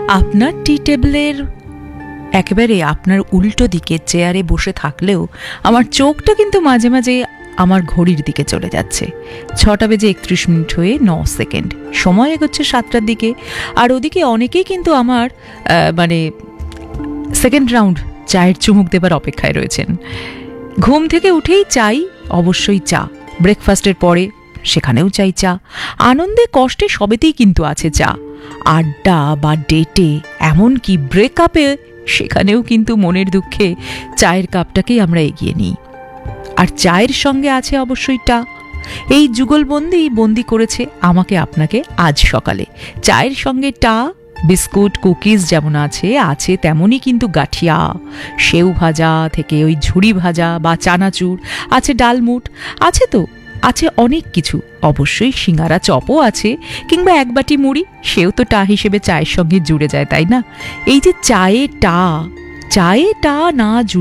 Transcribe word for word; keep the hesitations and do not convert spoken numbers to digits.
আপনার টি টেবিলের একেবারে আপনার উল্টো দিকে চেয়ারে বসে থাকলেও আমার চোখটা কিন্তু মাঝে মাঝে আমার ঘড়ির দিকে চলে যাচ্ছে। ছটা বেজে একত্রিশ মিনিট হয়ে ন সেকেন্ড, সময় এগোচ্ছে সাতটার দিকে। আর ওদিকে অনেকেই কিন্তু আমার মানে সেকেন্ড রাউন্ড চায়ের চুমুক দেবার অপেক্ষায় রয়েছেন। ঘুম থেকে উঠেই চাই, অবশ্যই চা। ব্রেকফাস্টের পরে সেখানেও চাই চা। আনন্দে কষ্টে সবেতেই কিন্তু আছে চা। আড্ডা বা ডেটে, এমনকি ব্রেকআপে, সেখানেও কিন্তু মনের দুঃখে চায়ের কাপটাকেই আমরা এগিয়ে নিই। আর চায়ের সঙ্গে আছে অবশ্যই টা। এই যুগলবন্দি বন্দি করেছে আমাকে আপনাকে আজ সকালে। চায়ের সঙ্গে টা, বিস্কুট কুকিজ যেমন আছে আছে তেমনই কিন্তু গাঠিয়া, সেউ ভাজা থেকে ওই ঝুড়ি ভাজা বা চানাচুর, আছে ডালমুট, আছে তো আছে অনেক কিছু। অবশ্যই সিঙ্গারা চপও আছে, কিংবা এক বাটি মুড়ি, সেও তো টা হিসেবে চায়ের সঙ্গে জুড়ে যায়, তাই না? এই যে চায়ে টা, চায়ে টা না